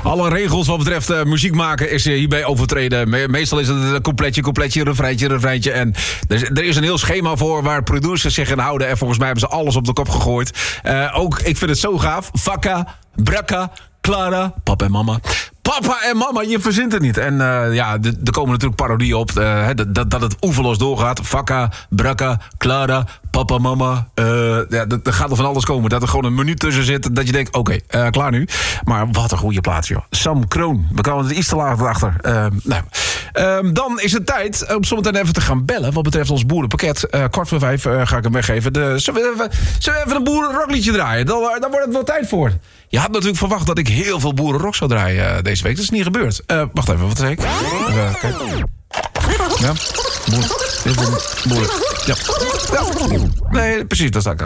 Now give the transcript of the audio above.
Alle regels wat betreft muziek maken is hierbij overtreden. Meestal is het een coupletje, refreintje. En er is een heel schema voor waar producers zich in houden. En volgens mij hebben ze alles op de kop gegooid. Ook, ik vind het zo gaaf. Vakka, Brakka, Clara, papa en mama. Papa en mama, je verzint het niet. En er komen natuurlijk parodieën op dat het oeverloos doorgaat. Vakka, Brakka, Clara, papa, mama. Er gaat er van alles komen. Dat er gewoon een minuut tussen zit. Dat je denkt, oké, klaar nu. Maar wat een goede plaats, joh. Sam Kroon. We kwamen er iets te laat achter. Dan is het tijd om zometeen even te gaan bellen. Wat betreft ons boerenpakket. 4:15 ga ik hem weggeven. Zullen we even een boerenrockliedje draaien? Dan wordt het wel tijd voor. Je had natuurlijk verwacht dat ik heel veel boerenrock zou draaien deze week. Dat is niet gebeurd. Wacht even, wat zei ik? Kijk. Ja? Boeren. Ja. Nee, precies, dat sta ik aan.